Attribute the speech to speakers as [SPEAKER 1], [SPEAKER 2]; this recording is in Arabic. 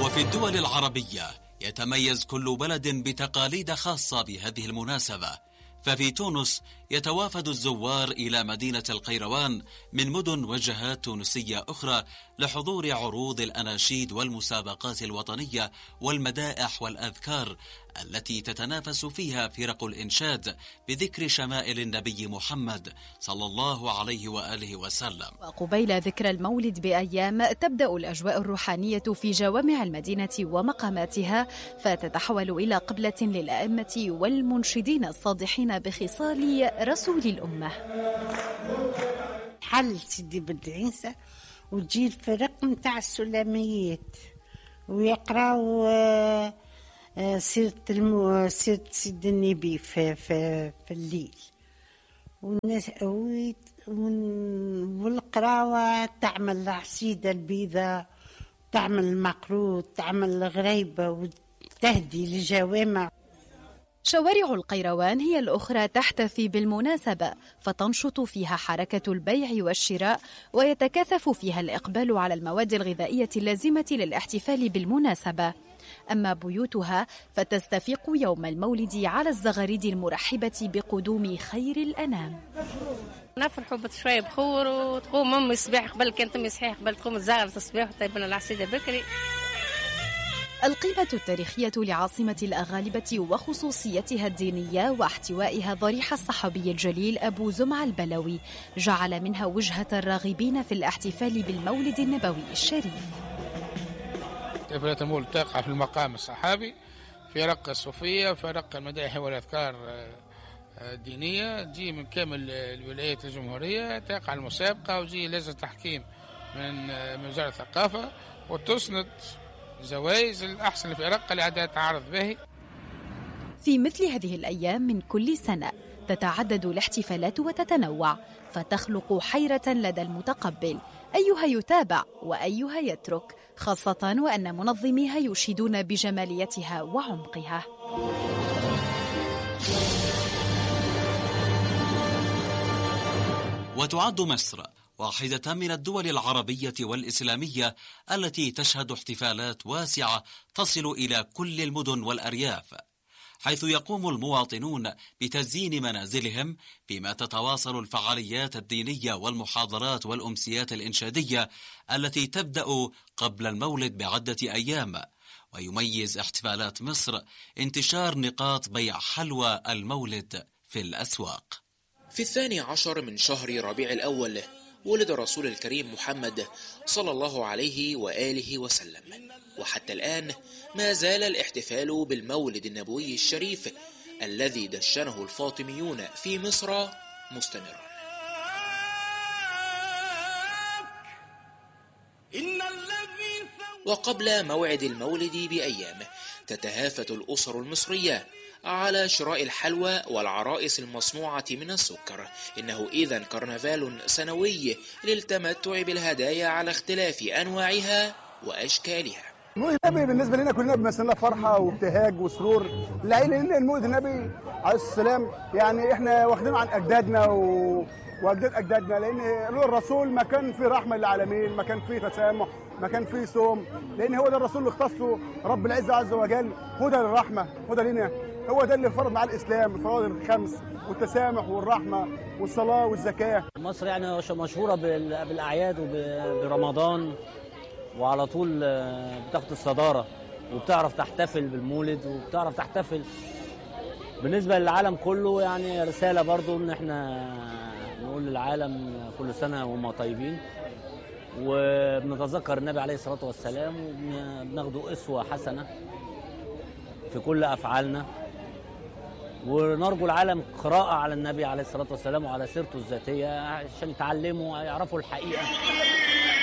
[SPEAKER 1] وفي الدول العربية يتميز كل بلد بتقاليد خاصة بهذه المناسبة. ففي تونس يتوافد الزوار إلى مدينة القيروان من مدن وجهات تونسية أخرى لحضور عروض الأناشيد والمسابقات الوطنية والمدائح والأذكار التي تتنافس فيها فرق الإنشاد بذكر شمائل النبي محمد صلى الله عليه وآله وسلم.
[SPEAKER 2] وقبيل ذكرى المولد بأيام تبدأ الأجواء الروحانية في جوامع المدينة ومقاماتها، فتتحول إلى قبلة للأئمة والمنشدين الصادحين بخصال رسول الأمة.
[SPEAKER 3] حل سيدي بد عيسى وتجي الفرق متاع السلاميات ويقراوا سيرة سيد النبي في الليل، والناس والقراوة تعمل العصيدة البيضاء، تعمل المقروط، تعمل الغريبة وتهدي للجوامع.
[SPEAKER 2] شوارع القيروان هي الأخرى تحتفي بالمناسبة، فتنشط فيها حركة البيع والشراء، ويتكاثف فيها الإقبال على المواد الغذائية اللازمة للاحتفال بالمناسبة. أما بيوتها فتستفيق يوم المولد على الزغاريد المرحبة بقدوم خير الأنام.
[SPEAKER 4] نفرحوا بشوية بخور، وتقوم أمي الصباح قبل كانت أمي صحيح قبل تقوم الزغرة الصباح وطيبنا العصيدة بكري.
[SPEAKER 2] القيمة التاريخية لعاصمة الأغالبة وخصوصيتها الدينية واحتوائها ضريح الصحابي الجليل أبو زمعة البلوي جعل منها وجهة الراغبين في الاحتفال بالمولد النبوي الشريف.
[SPEAKER 5] حفلة المولد تقع في المقام الصحابي في رقة الصوفية، في رقة المدائح والأذكار الدينية، تجي من كامل الولايات الجمهورية، تقع المسابقة وتجي لجنة تحكيم من وزارة الثقافة وتسند جوائز الأحسن في رقة اللي عادة تعرض به.
[SPEAKER 2] في مثل هذه الأيام من كل سنة تتعدد الاحتفالات وتتنوع، فتخلق حيرة لدى المتقبل أيها يتابع وأيها يترك، خاصة وأن منظميها يشيدون بجماليتها وعمقها.
[SPEAKER 1] وتعد مصر واحدة من الدول العربية والإسلامية التي تشهد احتفالات واسعة تصل إلى كل المدن والأرياف، حيث يقوم المواطنون بتزيين منازلهم، بما تتواصل الفعاليات الدينية والمحاضرات والأمسيات الإنشادية التي تبدأ قبل المولد بعدة أيام. ويميز احتفالات مصر انتشار نقاط بيع حلوى المولد في الأسواق.
[SPEAKER 6] في 12 من شهر ربيع الأول ولد رسول الكريم محمد صلى الله عليه وآله وسلم، وحتى الآن ما زال الاحتفال بالمولد النبوي الشريف الذي دشنه الفاطميون في مصر مستمرا. وقبل موعد المولد بأيام تتهافت الأسر المصرية على شراء الحلوى والعرائس المصنوعة من السكر. إنه إذن كرنفال سنوي للتمتع بالهدايا على اختلاف أنواعها وأشكالها.
[SPEAKER 7] مولد النبي بالنسبة لنا كلنا بيمثلنا فرحة وابتهاج وسرور، لأن المولد النبي عليه السلام يعني إحنا واخدينه عن أجدادنا وأجداد أجدادنا، لأن الرسول ما كان فيه رحمة للعالمين، ما كان فيه تسامح، ما كان فيه صوم، لأن هو ده الرسول اللي اختصه رب العزة عز وجل، هدى للرحمة، هدى لنا، هو ده اللي فرض مع الإسلام الفرائض الخمس والتسامح والرحمة والصلاة والزكاة.
[SPEAKER 8] مصر يعني مشهورة بالأعياد وبرمضان، وعلى طول بتاخد الصدارة وبتعرف تحتفل بالمولد وبتعرف تحتفل. بالنسبة للعالم كله يعني رسالة برضو إن احنا نقول للعالم كل سنة وهم طيبين، وبنتذكر النبي عليه الصلاة والسلام وبناخده أسوة حسنة في كل أفعالنا، ونرجو العالم قراءة على النبي عليه الصلاة والسلام وعلى سيرته الذاتية عشان يتعلموا يعرفوا الحقيقة.